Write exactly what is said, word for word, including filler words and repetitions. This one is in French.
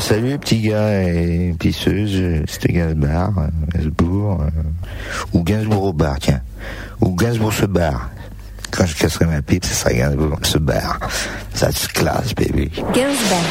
salut, petit gars et pisseuse, c'était Gainsbourg, euh, Gainsbourg, euh, ou Gainsbourg au bar, tiens. Ou Gainsbourg se barre. Quand je casserai ma pipe, ce sera Gainsbourg se barre. Ça se classe, baby. Gainsbourg.